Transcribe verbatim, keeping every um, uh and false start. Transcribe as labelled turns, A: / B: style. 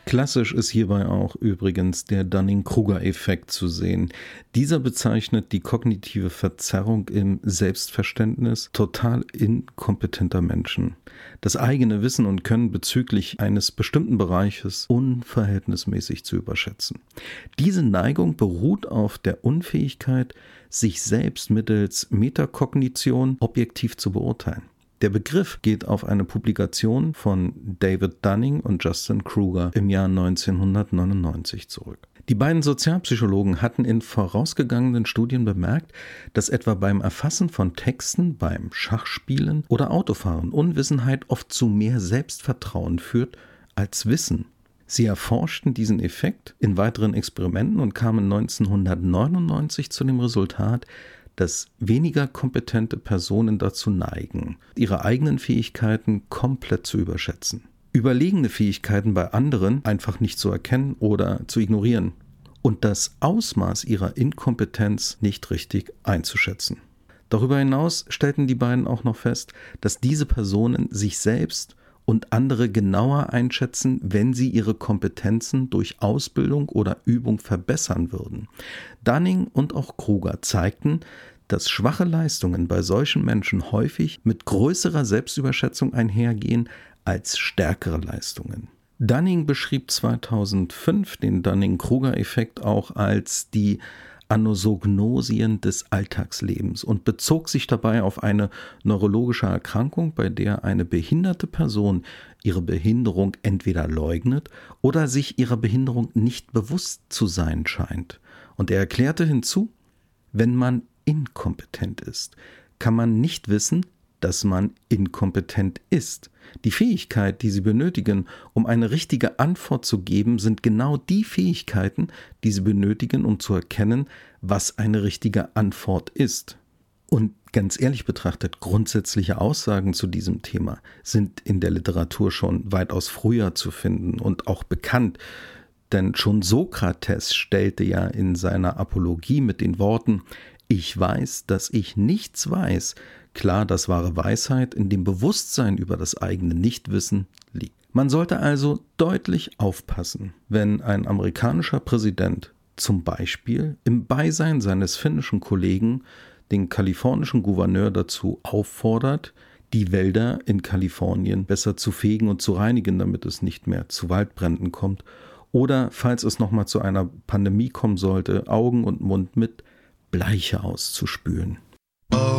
A: Klassisch ist hierbei auch übrigens der Dunning-Kruger-Effekt zu sehen. Dieser bezeichnet die kognitive Verzerrung im Selbstverständnis total inkompetenter Menschen. Das eigene Wissen und Können bezüglich eines bestimmten Bereiches unverhältnismäßig zu überschätzen. Diese Neigung beruht auf der Unfähigkeit, sich selbst mittels Metakognition objektiv zu beurteilen. Der Begriff geht auf eine Publikation von David Dunning und Justin Kruger im Jahr neunzehnhundertneunundneunzig zurück. Die beiden Sozialpsychologen hatten in vorausgegangenen Studien bemerkt, dass etwa beim Erfassen von Texten, beim Schachspielen oder Autofahren Unwissenheit oft zu mehr Selbstvertrauen führt als Wissen. Sie erforschten diesen Effekt in weiteren Experimenten und kamen neunzehnhundertneunundneunzig zu dem Resultat, dass weniger kompetente Personen dazu neigen, ihre eigenen Fähigkeiten komplett zu überschätzen. Überlegene Fähigkeiten bei anderen einfach nicht zu erkennen oder zu ignorieren und das Ausmaß ihrer Inkompetenz nicht richtig einzuschätzen. Darüber hinaus stellten die beiden auch noch fest, dass diese Personen sich selbst und andere genauer einschätzen, wenn sie ihre Kompetenzen durch Ausbildung oder Übung verbessern würden. Dunning und auch Kruger zeigten, dass schwache Leistungen bei solchen Menschen häufig mit größerer Selbstüberschätzung einhergehen als stärkere Leistungen. Dunning beschrieb zweitausendfünf den Dunning-Kruger-Effekt auch als die Anosognosien des Alltagslebens und bezog sich dabei auf eine neurologische Erkrankung, bei der eine behinderte Person ihre Behinderung entweder leugnet oder sich ihrer Behinderung nicht bewusst zu sein scheint. Und er erklärte hinzu, wenn man inkompetent ist, kann man nicht wissen, dass man inkompetent ist. Die Fähigkeit, die Sie benötigen, um eine richtige Antwort zu geben, sind genau die Fähigkeiten, die Sie benötigen, um zu erkennen, was eine richtige Antwort ist. Und ganz ehrlich betrachtet, grundsätzliche Aussagen zu diesem Thema sind in der Literatur schon weitaus früher zu finden und auch bekannt. Denn schon Sokrates stellte ja in seiner Apologie mit den Worten: Ich weiß, dass ich nichts weiß, klar, dass wahre Weisheit in dem Bewusstsein über das eigene Nichtwissen liegt. Man sollte also deutlich aufpassen, wenn ein amerikanischer Präsident zum Beispiel im Beisein seines finnischen Kollegen den kalifornischen Gouverneur dazu auffordert, die Wälder in Kalifornien besser zu fegen und zu reinigen, damit es nicht mehr zu Waldbränden kommt. Oder, falls es nochmal zu einer Pandemie kommen sollte, Augen und Mund mit Bleiche auszuspülen.